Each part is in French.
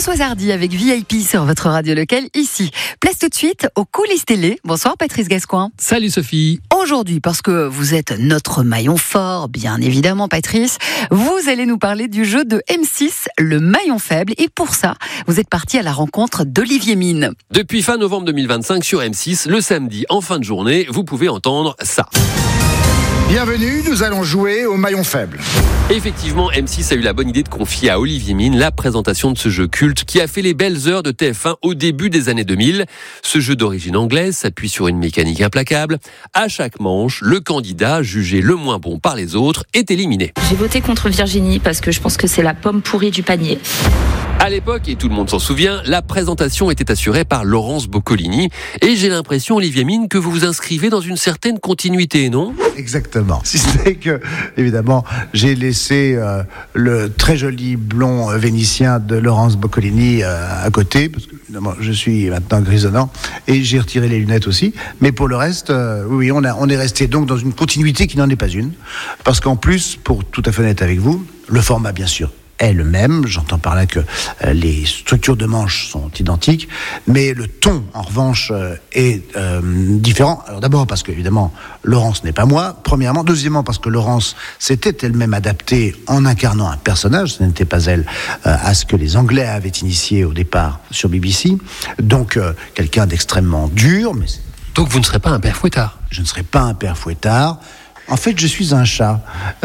Françoise Hardy avec VIP sur votre radio locale ici. Place tout de suite aux coulisses télé. Bonsoir Patrice Gascoin. Salut Sophie. Aujourd'hui, parce que vous êtes notre maillon fort, bien évidemment Patrice, vous allez nous parler du jeu de M6, le maillon faible. Et pour ça, vous êtes parti à la rencontre d'Olivier Mine. Depuis fin novembre 2025 sur M6, le samedi en fin de journée, vous pouvez entendre ça. Bienvenue, nous allons jouer au maillon faible. Effectivement, M6 a eu la bonne idée de confier à Olivier Mine la présentation de ce jeu culte qui a fait les belles heures de TF1 au début des années 2000. Ce jeu d'origine anglaise s'appuie sur une mécanique implacable. À chaque manche, le candidat, jugé le moins bon par les autres, est éliminé. J'ai voté contre Virginie parce que je pense que c'est la pomme pourrie du panier. À l'époque, et tout le monde s'en souvient, la présentation était assurée par Laurence Boccolini. Et j'ai l'impression, Olivier Mine, que vous vous inscrivez dans une certaine continuité, non ? Exactement. Si c'est que, évidemment, j'ai laissé le très joli blond vénitien de Laurence Boccolini à côté, parce que évidemment, je suis maintenant grisonnant, et j'ai retiré les lunettes aussi. Mais pour le reste, oui, on est resté donc dans une continuité qui n'en est pas une. Parce qu'en plus, pour tout à fait honnête avec vous, le format, bien sûr, est le même. J'entends par là que les structures de manches sont identiques, mais le ton, en revanche, est différent. Alors d'abord parce que, évidemment, Laurence n'est pas moi, premièrement. Deuxièmement, parce que Laurence s'était elle-même adaptée en incarnant un personnage, ce n'était pas elle, à ce que les Anglais avaient initié au départ sur BBC. Donc, quelqu'un d'extrêmement dur. Mais donc vous ne serez pas un père fouettard ? Je ne serai pas un père fouettard. En fait, je suis un chat.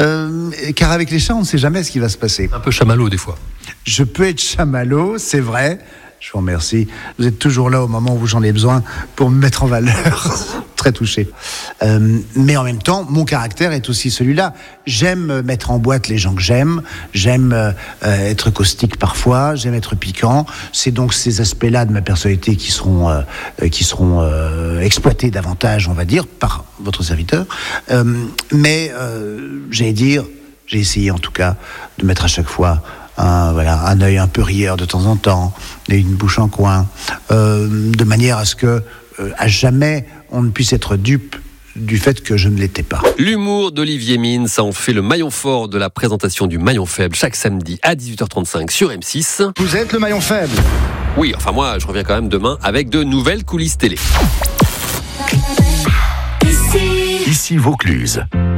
Car avec les chats, on ne sait jamais ce qui va se passer. Un peu chamallow des fois. Je peux être chamallow, c'est vrai. Je vous remercie. Vous êtes toujours là au moment où j'en ai besoin pour me mettre en valeur. Très touché. Mais en même temps, mon caractère est aussi celui-là. J'aime mettre en boîte les gens que j'aime. J'aime être caustique parfois. J'aime être piquant. C'est donc ces aspects-là de ma personnalité qui seront exploités davantage, on va dire, par votre serviteur. Mais j'ai essayé en tout cas de mettre à chaque fois un œil un peu rieur de temps en temps, et une bouche en coin, de manière à ce que, à jamais, on ne puisse être dupe du fait que je ne l'étais pas. L'humour d'Olivier Mine, ça en fait le maillon fort de la présentation du maillon faible chaque samedi à 18h35 sur M6. Vous êtes le maillon faible. Oui, enfin moi, je reviens quand même demain avec de nouvelles coulisses télé. Ici Vaucluse.